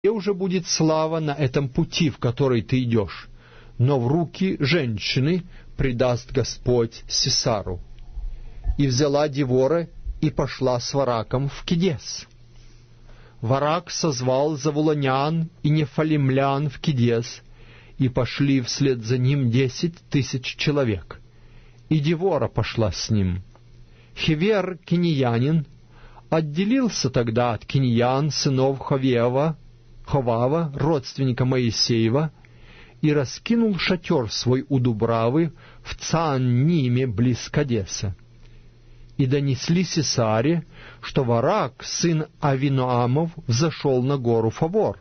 уже будет слава на этом пути, в который ты идешь, но в руки женщины предаст Господь Сисару. И взяла Девора и пошла с Вараком в Кедес. Варак созвал завулонян и нефалимлян в Кедес, и пошли вслед за ним 10 000 человек. И Девора пошла с ним. Хевер, киньянин, отделился тогда от киньян сынов Ховава, родственника Моисеева, и раскинул шатер свой у Дубравы в Цаанниме близ Кадеса. И донесли Сисаре, что Варак, сын Авиноамов, взошел на гору Фавор.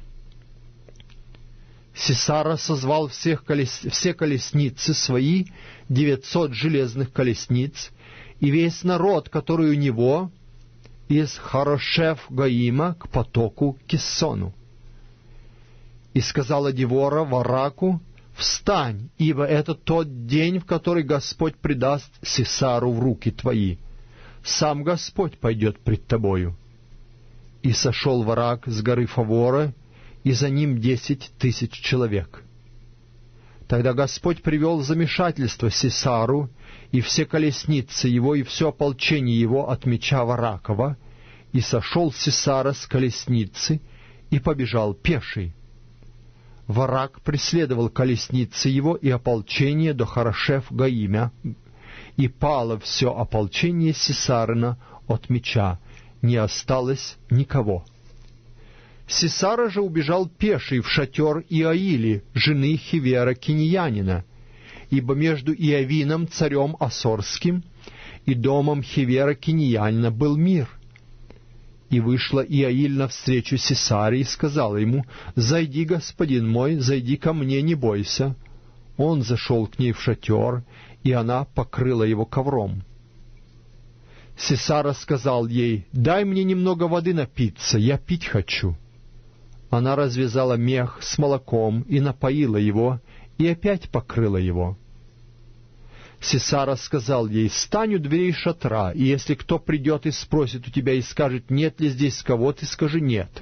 Сисара созвал все колесницы свои, 900 железных колесниц, и весь народ, который у него, из Харошев-Гаима к потоку Киссону. И сказала Девора Вараку: «Встань, ибо это тот день, в который Господь предаст Сисару в руки твои. Сам Господь пойдет пред тобою». И сошел Варак с горы Фавора, и за ним 10 000 человек. Тогда Господь привел в замешательство Сисару, и все колесницы его, и все ополчение его от меча Варакова, и сошел Сисара с колесницы, и побежал пеший. Варак преследовал колесницы его и ополчение до Харошев-Гаимя, и пало все ополчение Сисарина от меча, не осталось никого. Сисара же убежал пеший в шатер Иаили, жены Хевера киньянина, ибо между Иавином, царем Асорским, и домом Хевера киньянина был мир. И вышла Иаиль навстречу Сисаре и сказала ему: «Зайди, господин мой, зайди ко мне, не бойся». Он зашел к ней в шатер, и она покрыла его ковром. Сисара сказал ей: «Дай мне немного воды напиться, я пить хочу». Она развязала мех с молоком и напоила его, и опять покрыла его. Сисара сказал ей: «Стань у дверей шатра, и если кто придет и спросит у тебя и скажет: нет ли здесь кого, ты скажи: нет».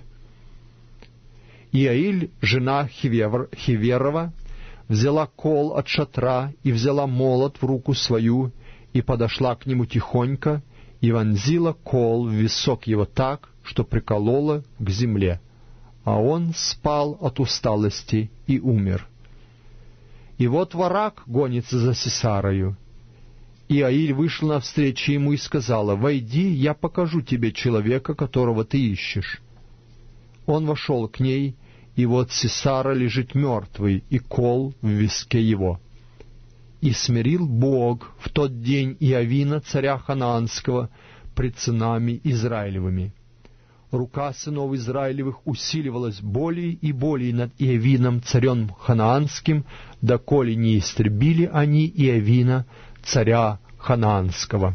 Иаиль, жена Хеверова, взяла кол от шатра и взяла молот в руку свою, и подошла к нему тихонько, и вонзила кол в висок его так, что приколола к земле. А он спал от усталости и умер. И вот Варак гонится за Сисарою. Иаиль вышла навстречу ему и сказала: «Войди, я покажу тебе человека, которого ты ищешь». Он вошел к ней, и вот Сисара лежит мертвый, и кол в виске его. И смирил Бог в тот день Иавина, царя Ханаанского, пред сынами Израилевыми. Рука сынов Израилевых усиливалась более и более над Иавином, царем Ханаанским, доколе не истребили они Иавина, царя Ханаанского.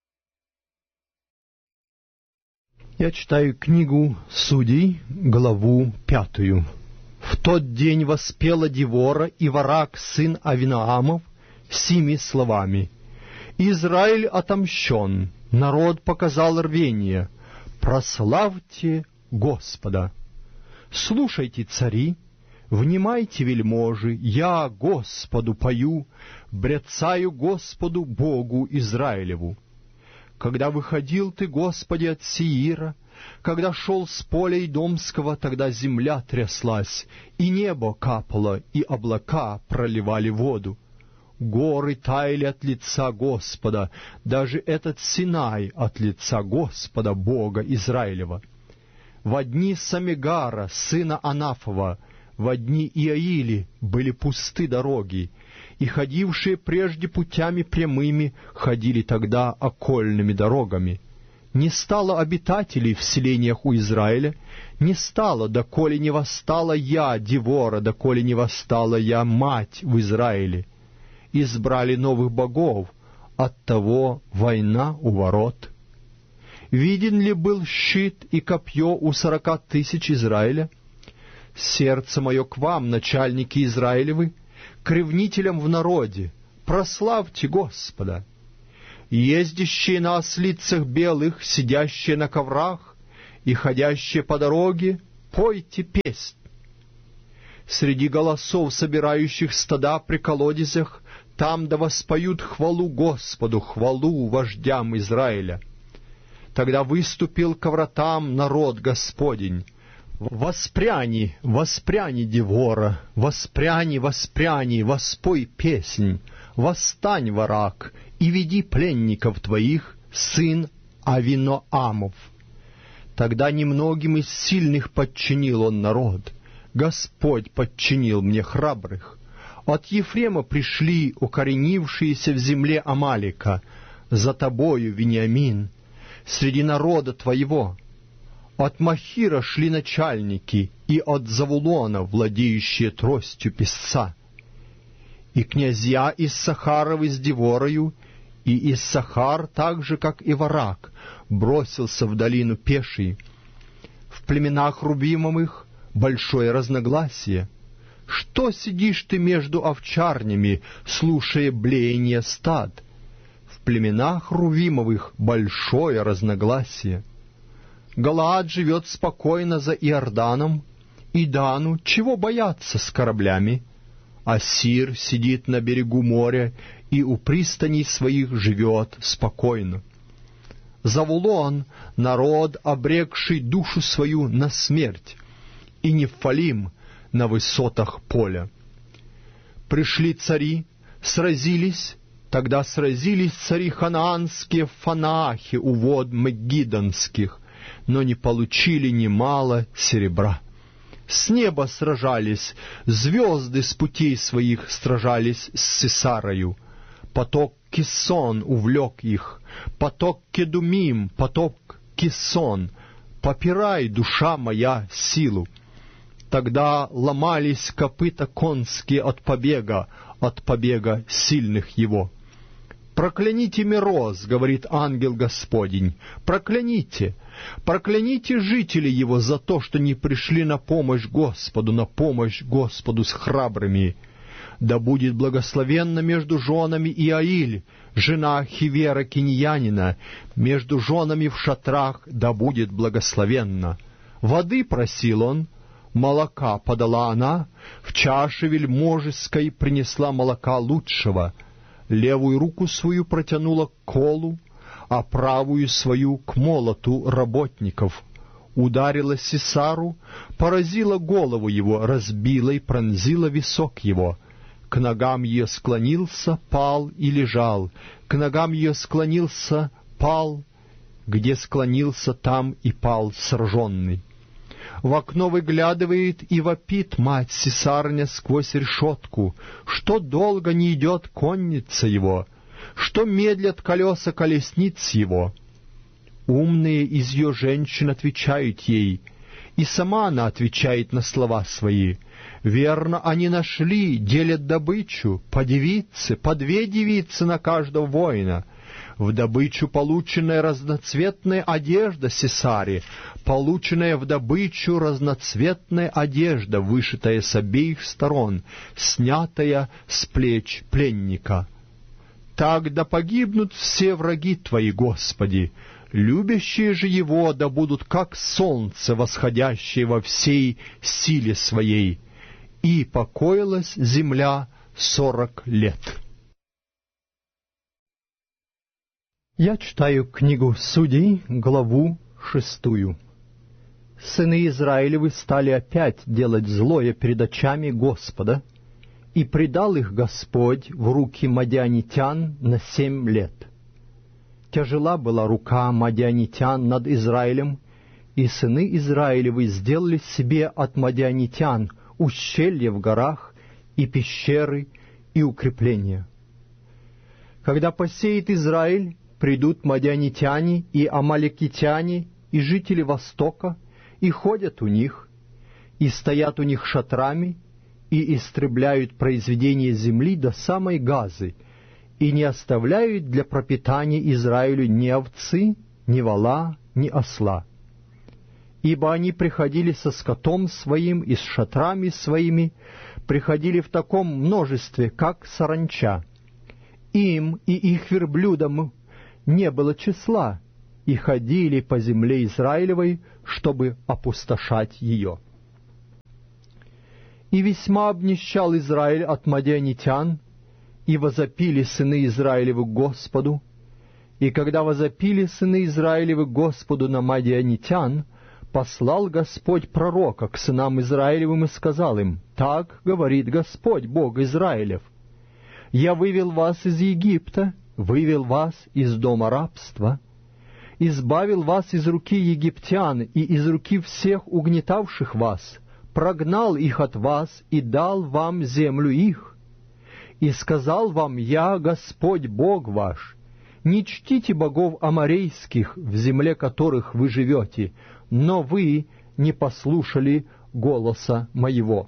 Я читаю книгу Судей, главу 5. В тот день воспела Девора и Варак, сын Авиноамов, сими словами: «Израиль отомщен, народ показал рвение. Прославьте Господа! Слушайте, цари, внимайте, вельможи, я Господу пою, бряцаю Господу Богу Израилеву. Когда выходил ты, Господи, от Сеира, когда шел с поля Идомского, тогда земля тряслась, и небо капало, и облака проливали воду. Горы таяли от лица Господа, даже этот Синай от лица Господа, Бога Израилева. Во дни Самигара, сына Анафова, во дни Иаили были пусты дороги, и ходившие прежде путями прямыми ходили тогда окольными дорогами. Не стало обитателей в селениях у Израиля, не стало, доколе не восстала я, Девора, доколе не восстала я, мать в Израиле. Избрали новых богов, оттого война у ворот. Виден ли был щит и копье у 40 000 Израиля? Сердце мое к вам, начальники Израилевы, к ревнителям в народе, прославьте Господа. Ездящие на ослицах белых, сидящие на коврах и ходящие по дороге, пойте песнь. Среди голосов, собирающих стада при колодезях, там да воспоют хвалу Господу, хвалу вождям Израиля. Тогда выступил ко вратам народ Господень. Воспряни, воспряни, Девора, воспряни, воспряни, воспой песнь, восстань, варак, и веди пленников твоих, сын Авиноамов. Тогда немногим из сильных подчинил он народ. Господь подчинил мне храбрых. От Ефрема пришли укоренившиеся в земле Амалика. За тобою, Вениамин, среди народа твоего. От Махира шли начальники, и от Завулона, владеющие тростью песца. И князья Иссахаровы с Деворою, и Иссахар, так же, как и Варак, бросился в долину пеший. В племенах Рувимовых большое разногласие. Что сидишь ты между овчарнями, слушая блеяние стад? В племенах Рувимовых большое разногласие. Галаад живет спокойно за Иорданом, и Дану чего бояться с кораблями? Ассир сидит на берегу моря и у пристаней своих живет спокойно. Завулон — народ, обрекший душу свою на смерть, и Нефалим — на высотах поля. Пришли цари, сразились, тогда сразились цари ханаанские в Фанаахе у вод Мегидонских, но не получили немало серебра. С неба сражались, звезды с путей своих сражались с Сисарою. Поток Кисон увлек их, поток Кедумим, поток Кисон. Попирай, душа моя, силу. Тогда ломались копыта конские от побега сильных его. «Прокляните Мироз, — говорит ангел Господень, — прокляните, прокляните жители его за то, что не пришли на помощь Господу с храбрыми. Да будет благословенна между женами Иаиль, жена Хивера Киньянина, между женами в шатрах да будет благословенна. Воды просил он, молока подала она, в чаше вельможеской принесла молока лучшего. Левую руку свою протянула к колу, а правую свою к молоту работников. Ударила Сисару, поразила голову его, разбила и пронзила висок его. К ногам ее склонился, пал и лежал. К ногам ее склонился, пал, где склонился, там и пал сраженный. В окно выглядывает и вопит мать Сисарня сквозь решетку, что долго не идет конница его, что медлят колеса колесниц его. Умные из ее женщин отвечают ей, и сама она отвечает на слова свои. Верно, они нашли, делят добычу, по девице, по 2 девицы на каждого воина. В добычу полученная разноцветная одежда Сисари, полученная в добычу разноцветная одежда, вышитая с обеих сторон, снятая с плеч пленника. Так да погибнут все враги Твои, Господи, любящие же Его да будут как солнце, восходящее во всей силе Своей. И покоилась земля 40 лет. Я читаю книгу Судей, главу 6. Сыны Израилевы стали опять делать злое перед очами Господа, и предал их Господь в руки мадианитян на 7 лет. Тяжела была рука мадианитян над Израилем, и сыны Израилевы сделали себе от мадианитян ущелья в горах, и пещеры, и укрепления. Когда посеет Израиль, придут мадианитяне и амалекитяне, и жители Востока, и ходят у них, и стоят у них шатрами, и истребляют произведения земли до самой Газы, и не оставляют для пропитания Израилю ни овцы, ни вола, ни осла. Ибо они приходили со скотом своим и с шатрами своими, приходили в таком множестве, как саранча. Им и их верблюдам не было числа, и ходили по земле Израилевой, чтобы опустошать ее. И весьма обнищал Израиль от мадианитян, и возопили сыны Израилевы к Господу. И когда возопили сыны Израилевы к Господу на мадианитян, послал Господь пророка к сынам Израилевым и сказал им: «Так говорит Господь, Бог Израилев: Я вывел вас из Египта, вывел вас из дома рабства, избавил вас из руки египтян и из руки всех угнетавших вас, прогнал их от вас и дал вам землю их. И сказал вам Я, Господь Бог ваш: не чтите богов аморейских, в земле которых вы живете, но вы не послушали голоса моего».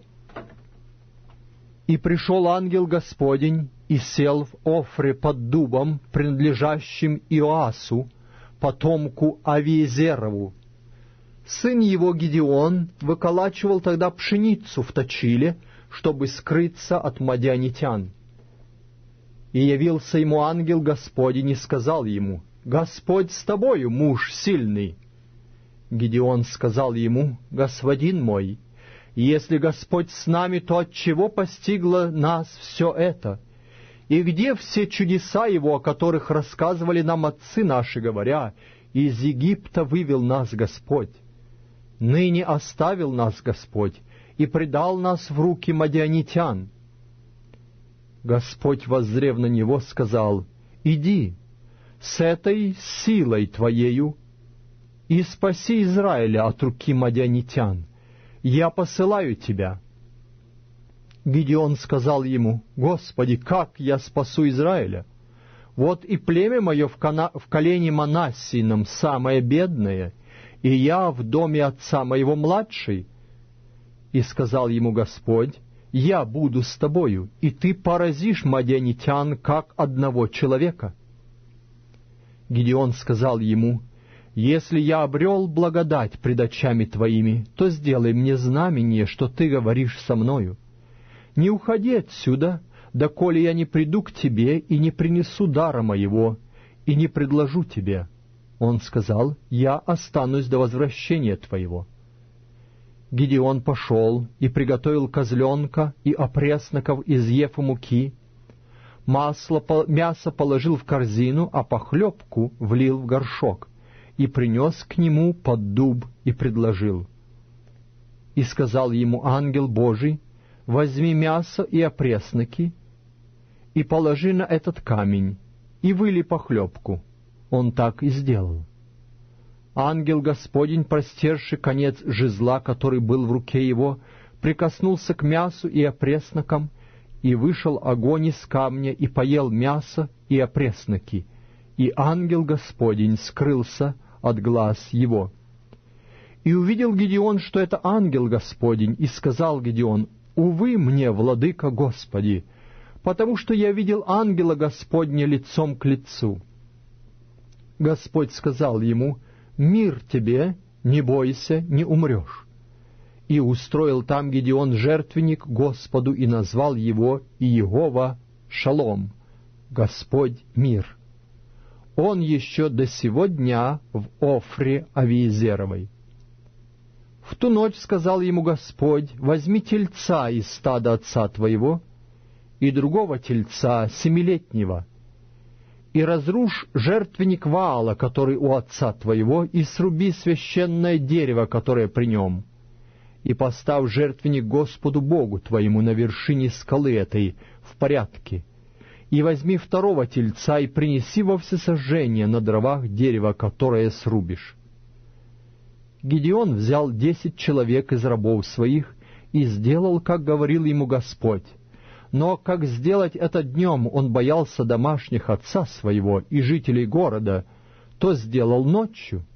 И пришел ангел Господень и сел в Офре под дубом, принадлежащим Иоасу, потомку Авиезерову. Сын его Гидеон выколачивал тогда пшеницу в точиле, чтобы скрыться от мадианитян. И явился ему ангел Господень и сказал ему: «Господь с тобою, муж сильный». Гидеон сказал ему: «Господин мой, если Господь с нами, то отчего постигло нас все это? И где все чудеса Его, о которых рассказывали нам отцы наши, говоря: из Египта вывел нас Господь? Ныне оставил нас Господь и предал нас в руки мадианитян». Господь, воззрев на него, сказал: «Иди с этой силой твоею и спаси Израиля от руки мадианитян. Я посылаю тебя». Гидеон сказал ему: «Господи, как я спасу Израиля? Вот и племя мое в колене Манассином самое бедное, и я в доме отца моего младший». И сказал ему Господь: «Я буду с тобою, и ты поразишь мадианитян, как одного человека». Гидеон сказал ему: «Если я обрел благодать пред очами твоими, то сделай мне знамение, что ты говоришь со мною. Не уходи отсюда, доколе я не приду к тебе и не принесу дара моего, и не предложу тебе». Он сказал: «Я останусь до возвращения твоего». Гидеон пошел и приготовил козленка и опресноков из ефы муки, мясо положил в корзину, а похлебку влил в горшок, и принес к нему под дуб и предложил. И сказал ему ангел Божий: «Возьми мясо и опресноки, и положи на этот камень, и вылей похлебку». Он так и сделал. Ангел Господень, простерши конец жезла, который был в руке его, прикоснулся к мясу и опреснокам, и вышел огонь из камня, и поел мясо и опресноки, и ангел Господень скрылся от глаз его. И увидел Гидеон, что это ангел Господень, и сказал Гидеон: «Увы мне, владыка Господи, потому что я видел ангела Господня лицом к лицу». Господь сказал ему: «Мир тебе, не бойся, не умрешь». И устроил там Гидеон жертвенник Господу и назвал его Иегова Шалом, Господь мир. Он еще до сего дня в Офре Авиезеровой. В ту ночь сказал ему Господь: «Возьми тельца из стада отца твоего и другого тельца семилетнего, и разрушь жертвенник Ваала, который у отца твоего, и сруби священное дерево, которое при нем, и поставь жертвенник Господу Богу твоему на вершине скалы этой в порядке, и возьми второго тельца и принеси во всесожжение на дровах дерево, которое срубишь». Гидеон взял 10 человек из рабов своих и сделал, как говорил ему Господь. Но как сделать это днем он боялся домашних отца своего и жителей города, то сделал ночью.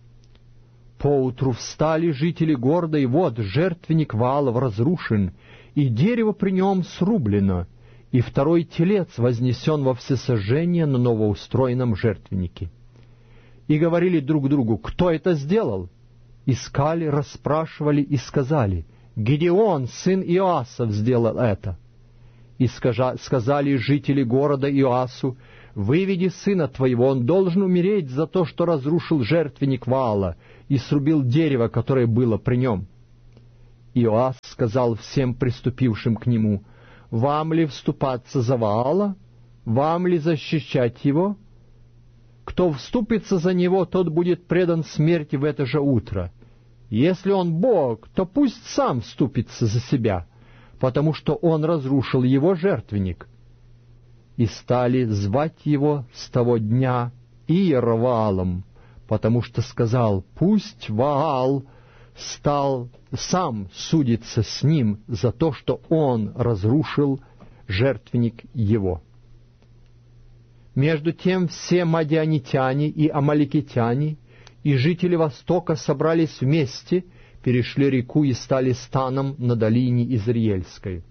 Поутру встали жители города, и вот жертвенник Ваалов разрушен, и дерево при нем срублено, и второй телец вознесен во всесожжение на новоустроенном жертвеннике. И говорили друг другу: «Кто это сделал?» Искали, расспрашивали и сказали: «Гидеон, сын Иоасов, сделал это». И сказали жители города Иоасу: «Выведи сына твоего, он должен умереть за то, что разрушил жертвенник Ваала и срубил дерево, которое было при нем». Иоас сказал всем приступившим к нему: «Вам ли вступаться за Ваала? Вам ли защищать его? Кто вступится за него, тот будет предан смерти в это же утро. Если он Бог, то пусть сам вступится за себя, потому что он разрушил его жертвенник». И стали звать его с того дня Иер-Ваалом, потому что сказал: «Пусть Ваал стал сам судиться с ним за то, что он разрушил жертвенник его». Между тем все мадианитяне и амаликитяне и жители Востока собрались вместе, перешли реку и стали станом на долине Израильской.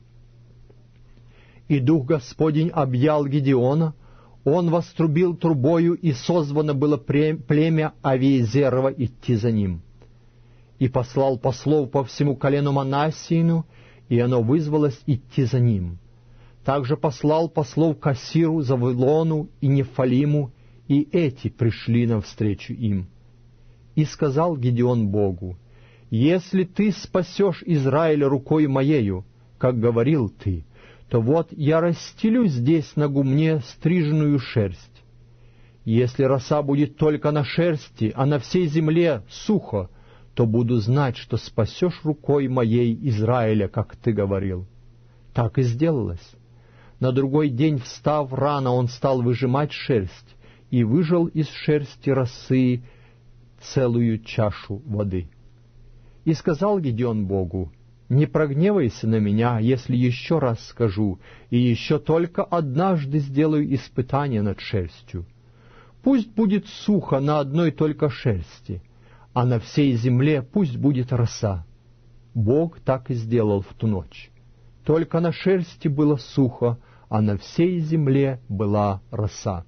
И Дух Господень объял Гедеона, он вострубил трубою, и созвано было племя Авиезерово идти за ним. И послал послов по всему колену Манассиину, и оно вызвалось идти за ним. Также послал послов к Асиру, Завулону и Нефалиму, и эти пришли навстречу им. И сказал Гедеон Богу: «Если ты спасешь Израиля рукой моею, как говорил ты, то вот я расстелю здесь на гумне стриженную шерсть. Если роса будет только на шерсти, а на всей земле сухо, то буду знать, что спасешь рукой моей Израиля, как ты говорил». Так и сделалось. На другой день, встав рано, он стал выжимать шерсть, и выжал из шерсти росы целую чашу воды. И сказал Гедеон Богу: «Не прогневайся на меня, если еще раз скажу, и еще только однажды сделаю испытание над шерстью. Пусть будет сухо на одной только шерсти, а на всей земле пусть будет роса». Бог так и сделал в ту ночь. Только на шерсти было сухо, а на всей земле была роса.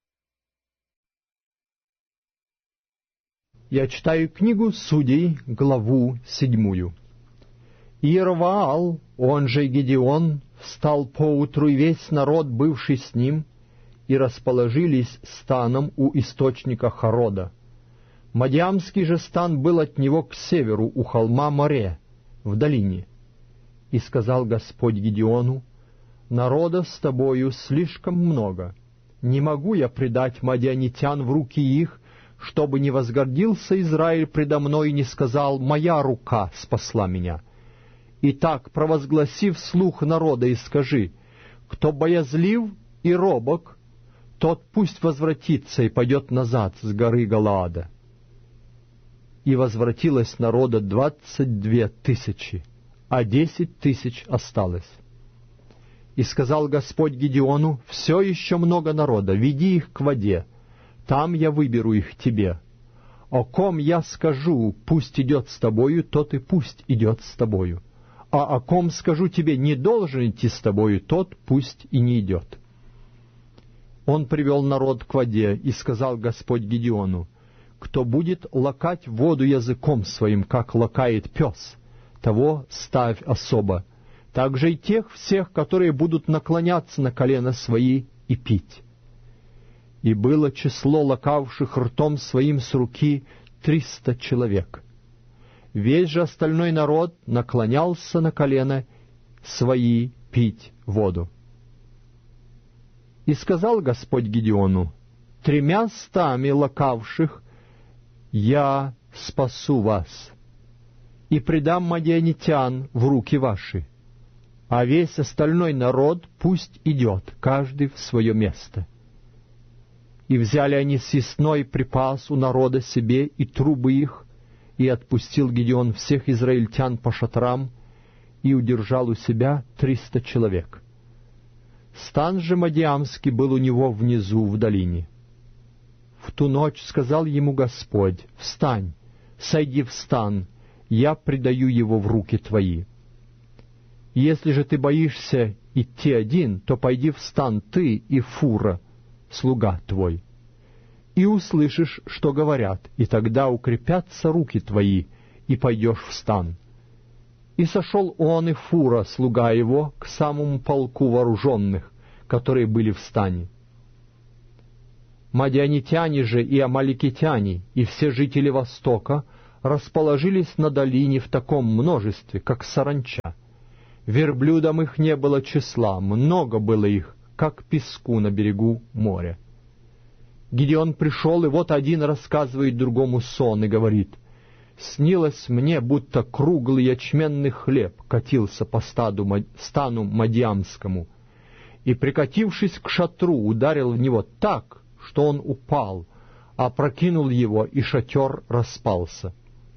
Я читаю книгу Судей, главу 7. Иер-Ваал, он же Гедеон, встал поутру, и весь народ, бывший с ним, и расположились станом у источника Харода. Мадиамский же стан был от него к северу, у холма Море, в долине. И сказал Господь Гедеону: «Народа с тобою слишком много. Не могу я предать мадианитян в руки их, чтобы не возгордился Израиль предо мной и не сказал: моя рука спасла меня. Итак, провозгласи вслух народа и скажи: кто боязлив и робок, тот пусть возвратится и пойдет назад с горы Галаада». И возвратилось народа 22 тысячи, а 10 тысяч осталось. И сказал Господь Гедеону: «Все еще много народа, веди их к воде, там я выберу их тебе. О ком я скажу: пусть идет с тобою, тот и пусть идет с тобою. А о ком скажу тебе: не должен идти с тобою, тот пусть и не идет». Он привел народ к воде, и сказал Господь Гедеону: «Кто будет лакать воду языком своим, как лакает пес, того ставь особо. Также и тех всех, которые будут наклоняться на колено свои и пить». И было число лакавших ртом своим с руки 300 человек. Весь же остальной народ наклонялся на колено свои пить воду. И сказал Господь Гедеону: 300 лакавших я спасу вас, и предам мадианитян в руки ваши, а весь остальной народ пусть идет, каждый в свое место. И взяли они съестной припас у народа себе и трубы их, и отпустил Гедеон всех израильтян по шатрам, и удержал у себя 300 человек. Стан же мадиамский был у него внизу в долине. В ту ночь сказал ему Господь: «Встань, сойди в стан, я предаю его в руки твои. Если же ты боишься идти один, то пойди в стан ты и Фура, слуга твой, и услышишь, что говорят, и тогда укрепятся руки твои, и пойдешь в стан». И сошел он и Фура, слуга его, к самому полку вооруженных, которые были в стане. Мадианитяне же и амаликитяне, и все жители Востока расположились на долине в таком множестве, как саранча. Верблюдам их не было числа, много было их, как песку на берегу моря. Гидеон пришел, и вот один рассказывает другому сон и говорит: «Снилось мне, будто круглый ячменный хлеб катился по стану Мадиамскому, и, прикатившись к шатру, ударил в него так, что он упал, опрокинул его, и шатер распался».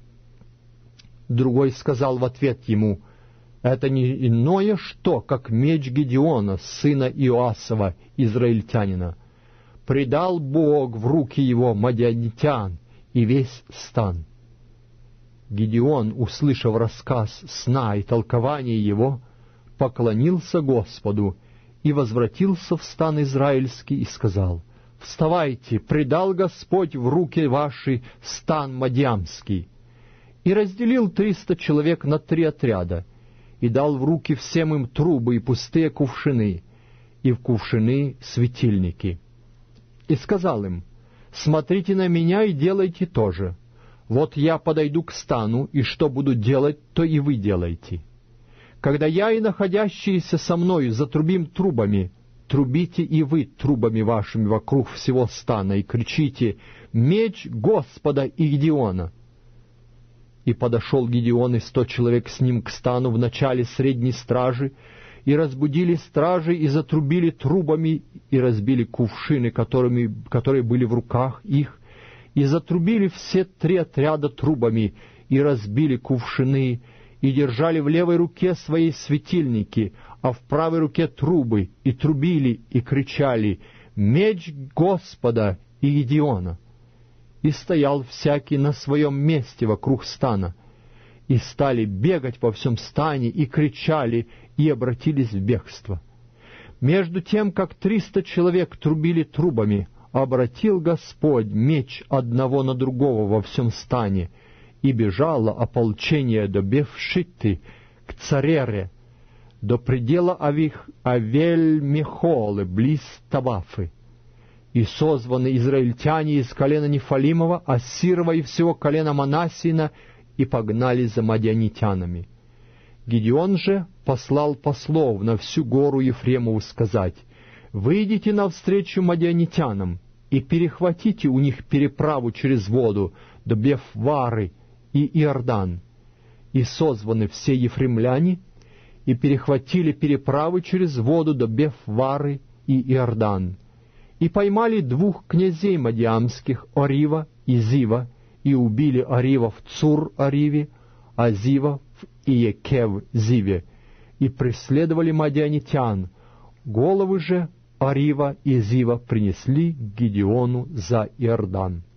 Другой сказал в ответ ему: «Это не иное что, как меч Гидеона, сына Иоасова, израильтянина. Предал Бог в руки его мадианитян и весь стан». Гидеон, услышав рассказ сна и толкование его, поклонился Господу и возвратился в стан израильский и сказал: «Вставайте, предал Господь в руки ваши стан мадиамский». И разделил 300 человек на 3 отряда, и дал в руки всем им трубы и пустые кувшины, и в кувшины светильники. И сказал им: «Смотрите на меня и делайте то же. Вот я подойду к стану, и что буду делать, то и вы делайте. Когда я и находящиеся со мною затрубим трубами, трубите и вы трубами вашими вокруг всего стана, и кричите: меч Господа и Гидеона». И подошел Гидеон и 100 человек с ним к стану в начале средней стражи, и разбудили стражи, и затрубили трубами, и разбили кувшины, которые были в руках их, и затрубили все 3 отряда трубами, и разбили кувшины, и держали в левой руке свои светильники, а в правой руке трубы, и трубили, и кричали: «Меч Господа и Гидеона!» И стоял всякий на своем месте вокруг стана, и стали бегать во всем стане, и кричали, и обратились в бегство. Между тем, как 300 человек трубили трубами, обратил Господь меч одного на другого во всем стане, и бежало ополчение до Бефшитты к Царере, до предела Авель-Мехолы, близ Тавафы. И созваны израильтяне из колена Нефалимова, Ассирова и всего колена Манассина, и погнали за мадианитянами. Гидеон же послал послов на всю гору Ефремову сказать: «Выйдите навстречу мадианитянам и перехватите у них переправу через воду до Бефвары и Иордан». И созваны все ефремляне, и перехватили переправы через воду до Бефвары и Иордан, и поймали 2 князей мадиамских, Орива и Зива, и убили Орива в Цур-Ориве, а Зива в Иекев-Зиве, и преследовали мадианитян. Головы же Орива и Зива принесли к Гидеону за Иордан.